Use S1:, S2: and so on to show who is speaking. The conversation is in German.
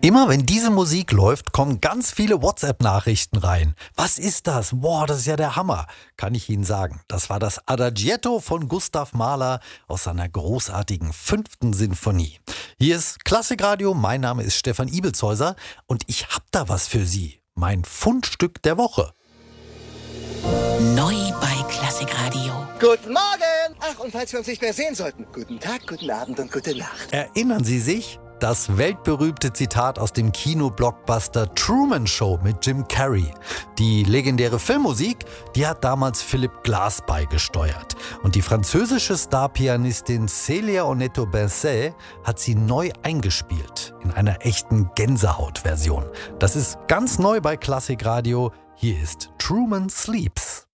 S1: Immer wenn diese Musik läuft, kommen ganz viele WhatsApp-Nachrichten rein. Was ist das? Boah, das ist ja der Hammer. Kann ich Ihnen sagen. Das war das Adagietto von Gustav Mahler aus seiner großartigen 5. Sinfonie. Hier ist Klassikradio, mein Name ist Stefan Ibelzeuser und ich hab da was für Sie. Mein Fundstück der Woche.
S2: Neu bei Klassikradio.
S3: Guten Morgen! Ach, und falls wir uns nicht mehr sehen sollten, guten Tag, guten Abend und gute Nacht.
S1: Erinnern Sie sich? Das weltberühmte Zitat aus dem Kino-Blockbuster Truman Show mit Jim Carrey. Die legendäre Filmmusik, die hat damals Philip Glass beigesteuert. Und die französische Starpianistin Célia Onetto-Benset hat sie neu eingespielt. In einer echten Gänsehaut-Version. Das ist ganz neu bei Klassikradio. Hier ist Truman Sleeps.